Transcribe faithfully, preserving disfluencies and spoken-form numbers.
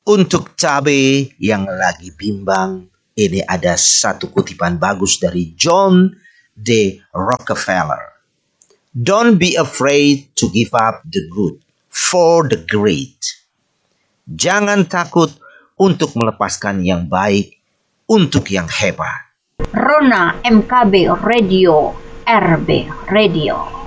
Untuk cabai yang lagi bimbang, ini ada satu kutipan bagus dari John D. Rockefeller. Don't be afraid to give up the good for the great. Jangan takut untuk melepaskan yang baik untuk yang hebat. Rona M K B Radio, R B Radio.